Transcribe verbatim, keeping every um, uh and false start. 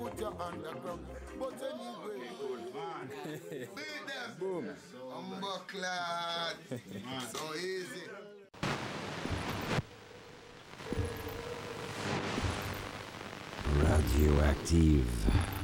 put your underground. But anyway, beat them. Boom. Umbucklad. So easy. Radioactive.